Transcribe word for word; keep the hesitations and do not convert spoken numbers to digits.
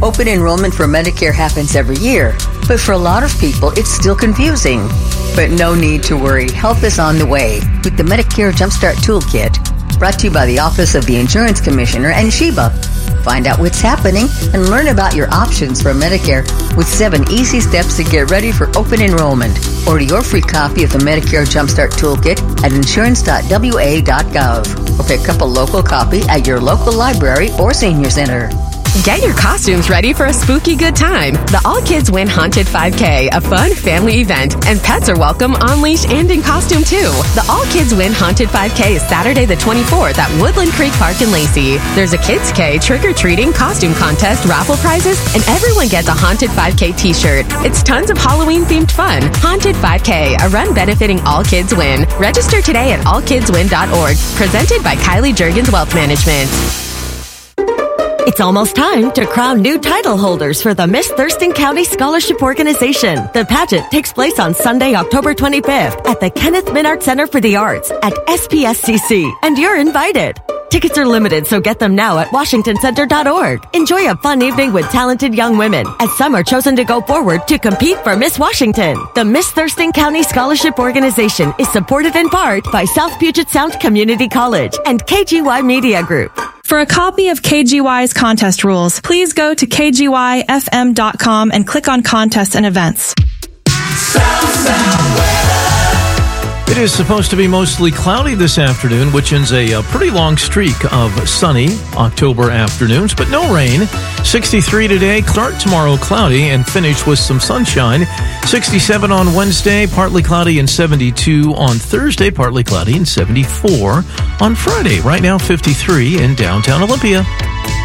Open enrollment for Medicare happens every year, but for a lot of people, it's still confusing. But no need to worry. Help is on the way with the Medicare Jumpstart Toolkit, brought to you by the Office of the Insurance Commissioner and Sheba. Find out what's happening and learn about your options for Medicare with seven easy steps to get ready for open enrollment. Order your free copy of the Medicare Jumpstart Toolkit at insurance dot w a dot gov or pick up a local copy at your local library or senior center. Get your costumes ready for a spooky good time. The All Kids Win Haunted five K, a fun family event, and pets are welcome on leash and in costume too. The All Kids Win Haunted five K is Saturday the twenty-fourth at Woodland Creek Park in Lacey. There's a Kids K trick-or-treating costume contest, raffle prizes, and everyone gets a Haunted five K t-shirt. It's tons of Halloween-themed fun. Haunted five K, a run benefiting All Kids Win. Register today at all kids win dot org. Presented by Kylie Jurgens Wealth Management. It's almost time to crown new title holders for the Miss Thurston County Scholarship Organization. The pageant takes place on Sunday, October twenty-fifth at the Kenneth Minard Center for the Arts at S P S C C, and you're invited. Tickets are limited, so get them now at washington center dot org. Enjoy a fun evening with talented young women, as some are chosen to go forward to compete for Miss Washington. The Miss Thurston County Scholarship Organization is supported in part by South Puget Sound Community College and K G Y Media Group. For a copy of K G Y's contest rules, please go to k g y f m dot com and click on contests and events. South Sound weather. It is supposed to be mostly cloudy this afternoon, which ends a, a pretty long streak of sunny October afternoons, but no rain. sixty-three today, start tomorrow cloudy and finish with some sunshine. sixty-seven on Wednesday, partly cloudy, and seventy-two on Thursday, partly cloudy, and seventy-four on Friday. Right now, fifty-three in downtown Olympia.